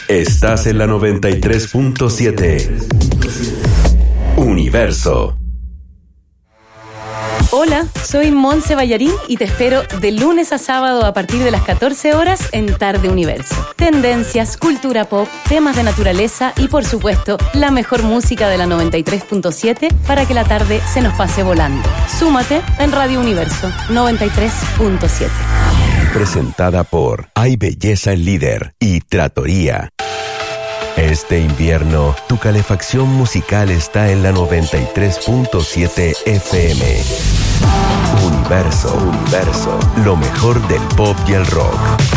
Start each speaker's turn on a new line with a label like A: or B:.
A: Estás en la 93.7. Universo.
B: Hola, soy Monse Ballarín y te espero de lunes a sábado a partir de las 14 horas en Tarde Universo. Tendencias, cultura pop, temas de naturaleza y por supuesto la mejor música de la 93.7 para que la tarde se nos pase volando. Súmate en Radio Universo 93.7.
A: Presentada por Hay Belleza en Líder y Trattoria. Este invierno, tu calefacción musical está en la 93.7 FM. Universo, lo mejor del pop y el rock.